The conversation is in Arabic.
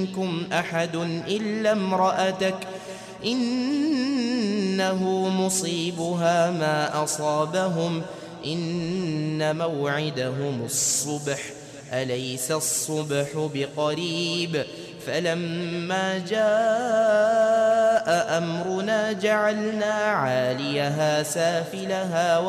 منكم أحد إلا امرأتك إنه مصيبها ما أصابهم إن موعدهم الصبح أليس الصبح بقريب فلما جاء أمرنا جعلنا عاليها سافلها